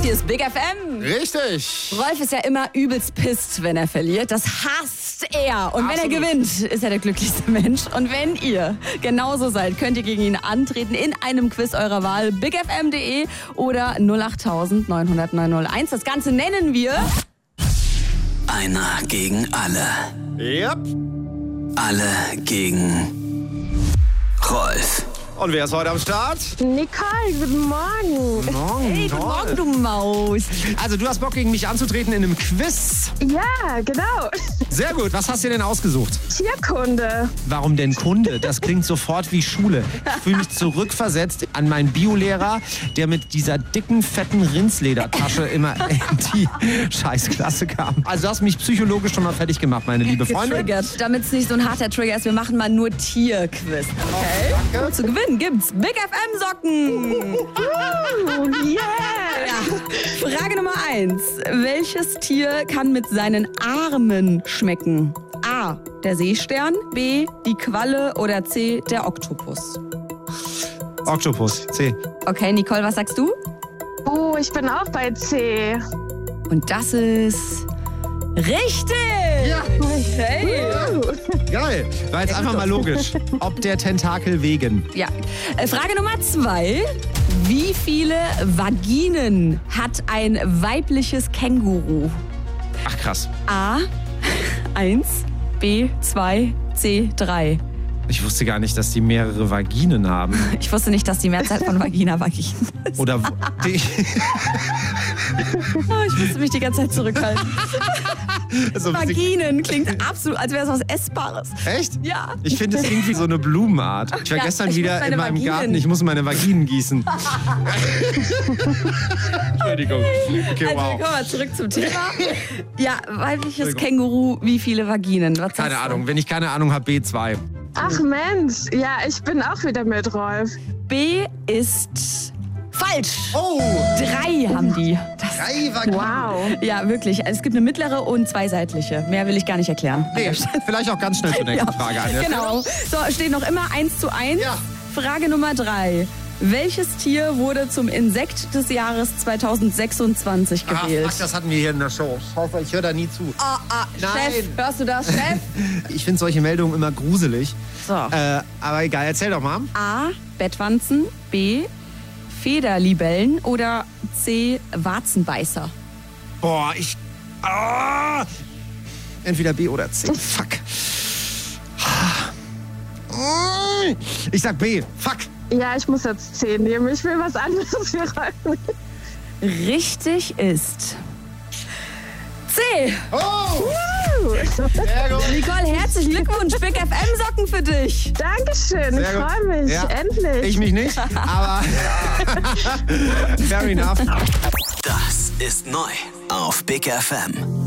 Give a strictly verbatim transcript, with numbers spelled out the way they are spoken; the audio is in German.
Hier ist Big F M. Richtig. Rolf ist ja immer übelst pisst, wenn er verliert. Das hasst er. Und Absolut. wenn er gewinnt, ist er der glücklichste Mensch. Und wenn ihr genauso seid, könnt ihr gegen ihn antreten in einem Quiz eurer Wahl. big f m punkt d e oder null acht neun null null neun null eins. Das Ganze nennen wir... Einer gegen alle. Yep. Alle gegen Rolf. Und wer ist heute am Start? Nicole, guten Morgen. Guten Morgen. Hey, guten Morgen, du Maus. Also du hast Bock, gegen mich anzutreten in einem Quiz. Ja, genau. Sehr gut. Was hast du denn ausgesucht? Tierkunde. Warum denn Kunde? Das klingt sofort wie Schule. Ich fühle mich zurückversetzt an meinen Biolehrer, der mit dieser dicken, fetten Rindsledertasche immer in die Scheißklasse kam. Also du hast mich psychologisch schon mal fertig gemacht, meine liebe Freundin. Getriggert. Damit es nicht so ein harter Trigger ist, wir machen mal nur Tierquiz. Okay? Danke. Zu gewinnen gibt's Big F M Socken. Oh, yeah. Ja. Frage Nummer eins. Welches Tier kann mit seinen Armen schmecken? A. Der Seestern, B. die Qualle oder C. der Oktopus? Oktopus, C. Okay, Nicole, was sagst du? Oh, ich bin auch bei C. Und das ist richtig. Ja. Hey. Geil. War jetzt einfach mal logisch. Ob der Tentakel wegen. Ja. Äh, Frage Nummer zwei. Wie viele Vaginen hat ein weibliches Känguru? Ach krass. A. eins, B. zwei, C. drei. Ich wusste gar nicht, dass die mehrere Vaginen haben. Ich wusste nicht, dass die Mehrzahl von Vagina Vaginen ist. Oder die, Oh, ich musste mich die ganze Zeit zurückhalten. so ein bisschen- Vaginen klingt absolut, als wäre es was Essbares. Echt? Ja. Ich finde, es klingt wie so eine Blumenart. Ich war Ja, gestern ich wieder muss meine in meinem Vaginen. Garten. Ich muss meine Vaginen gießen. Entschuldigung. Okay, Also, wow. kommen wir zurück zum Thema. Ja, weibliches Känguru, wie viele Vaginen? Was Keine sagst du? Ahnung. Wenn ich keine Ahnung habe, B zwei. Ach Mensch, ja, ich bin auch wieder mit Rolf. B ist falsch. Oh! Drei haben die. Das, Drei Vaginen. Wow. ja, wirklich. Es gibt eine mittlere und zwei seitliche. Mehr will ich gar nicht erklären. Nee, vielleicht auch ganz schnell zur nächsten Frage an. Genau. So, steht noch immer eins zu eins. Ja. Frage Nummer drei. Welches Tier wurde zum Insekt des Jahres zweitausendsechsundzwanzig Ah, gewählt? fuck, das hatten wir hier in der Show. Scheiße, ich höre da nie zu. Ah, ah, Nein. Chef, hörst du das, Chef? Ich finde solche Meldungen immer gruselig. So. Äh, aber egal, erzähl doch mal. A. Bettwanzen. B. Federlibellen. Oder C. Warzenbeißer. Boah, ich... Ah! Entweder B oder C. Fuck. Ich sag B. Fuck. Ja, ich muss jetzt C nehmen. Ich will was anderes hier rein. Richtig ist C. Oh! Sehr gut. Nicole, herzlichen Glückwunsch. Big F M Socken für dich. Dankeschön, ich Sehr gut. freue mich. Ja. Endlich. Ich mich nicht, aber fair enough. Das ist neu auf Big F M.